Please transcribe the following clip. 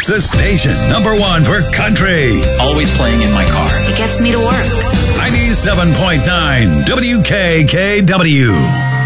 The station #1 for country. Always playing in my car. It gets me to work. 97.9 WKKW.